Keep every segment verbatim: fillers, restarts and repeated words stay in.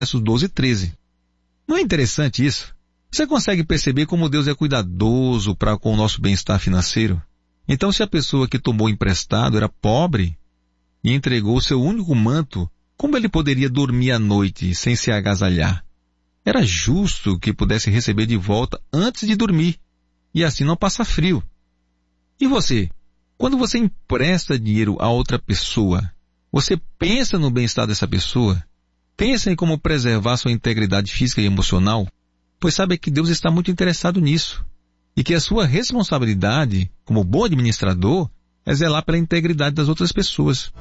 versos doze e treze. Não é interessante isso? Você consegue perceber como Deus é cuidadoso para com o nosso bem-estar financeiro? Então, se a pessoa que tomou emprestado era pobre e entregou o seu único manto, como ele poderia dormir à noite sem se agasalhar? Era justo que pudesse receber de volta antes de dormir, e assim não passar frio. E você? Quando você empresta dinheiro a outra pessoa, você pensa no bem-estar dessa pessoa? Pensa em como preservar sua integridade física e emocional? Pois sabe que Deus está muito interessado nisso. E que a sua responsabilidade, como bom administrador, é zelar pela integridade das outras pessoas.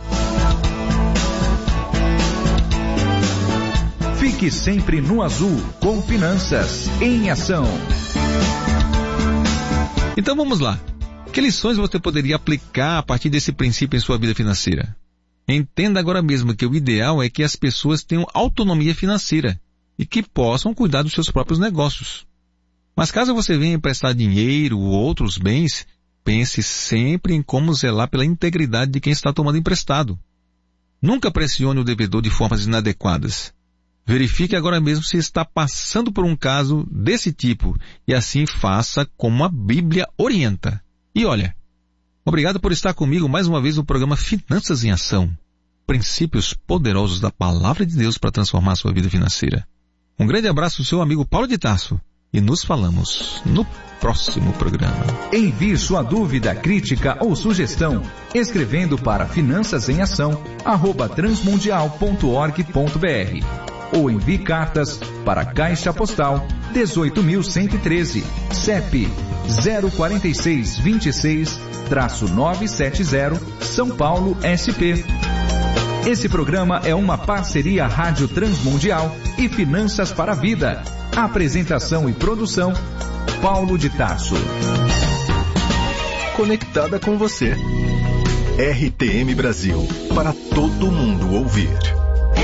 Fique sempre no azul, com Finanças em Ação. Então vamos lá. Que lições você poderia aplicar a partir desse princípio em sua vida financeira? Entenda agora mesmo que o ideal é que as pessoas tenham autonomia financeira e que possam cuidar dos seus próprios negócios. Mas caso você venha emprestar dinheiro ou outros bens, pense sempre em como zelar pela integridade de quem está tomando emprestado. Nunca pressione o devedor de formas inadequadas. Verifique agora mesmo se está passando por um caso desse tipo e assim faça como a Bíblia orienta. E olha, obrigado por estar comigo mais uma vez no programa Finanças em Ação. Princípios poderosos da Palavra de Deus para transformar sua vida financeira. Um grande abraço do seu amigo Paulo de Tarso e nos falamos no próximo programa. Envie sua dúvida, crítica ou sugestão escrevendo para finanças em ação arroba transmundial ponto org ponto br ou envie cartas para Caixa Postal dezoito mil cento e treze, C E P zero quatro seis dois seis nove sete zero, São Paulo, S P. Esse programa é uma parceria Rádio Transmundial e Finanças para a Vida. Apresentação e produção, Paulo de Tarso. Conectada com você. R T M Brasil, para todo mundo ouvir.